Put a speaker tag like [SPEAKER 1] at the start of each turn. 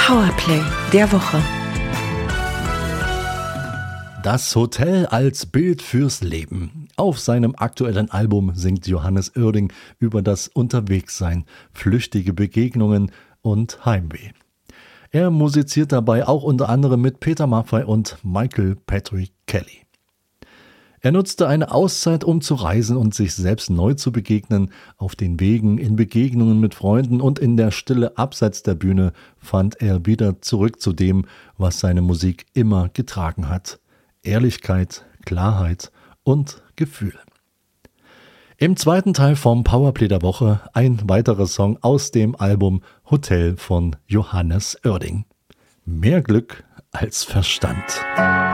[SPEAKER 1] Powerplay der Woche.
[SPEAKER 2] Das Hotel als Bild fürs Leben. Auf seinem aktuellen Album singt Johannes Oerding über das Unterwegssein, flüchtige Begegnungen und Heimweh. Er musiziert dabei auch unter anderem mit Peter Maffay und Michael Patrick Kelly. Er nutzte eine Auszeit, um zu reisen und sich selbst neu zu begegnen. Auf den Wegen, in Begegnungen mit Freunden und in der Stille abseits der Bühne fand er wieder zurück zu dem, was seine Musik immer getragen hat. Ehrlichkeit, Klarheit und Gefühl. Im zweiten Teil vom Powerplay der Woche ein weiterer Song aus dem Album Hotel von Johannes Oerding. Mehr Glück als Verstand.